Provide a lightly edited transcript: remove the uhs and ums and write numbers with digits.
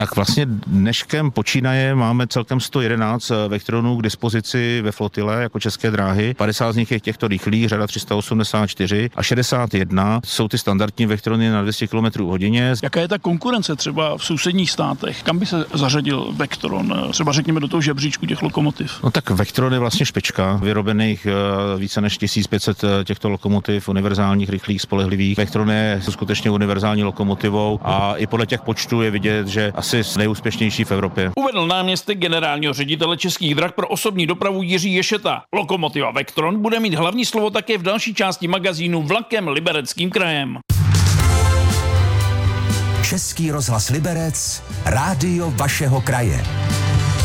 Tak vlastně dneškem počínaje máme celkem 111 Vectronů k dispozici ve flotile jako České dráhy. 50 z nich je těchto rychlých, řada 384 a 61 jsou ty standardní Vectrony na 200 km/h. Jaká je ta konkurence třeba v sousedních státech? Kam by se zařadil Vectron? Třeba řekněme do toho žebříčku těch lokomotiv. No tak Vectron je vlastně špička, vyrobených více než 1500 těchto lokomotiv, univerzálních, rychlých, spolehlivých. Vectron je skutečně univerzální lokomotivou a i podle těch počtů je vidět, že asi nejúspěšnější v Evropě. Uvedl náměstek generálního ředitele Českých drah pro osobní dopravu Jiří Ješeta. Lokomotiva Vectron bude mít hlavní slovo také v další části magazínu Vlakem Libereckým krajem. Český rozhlas Liberec, rádio vašeho kraje.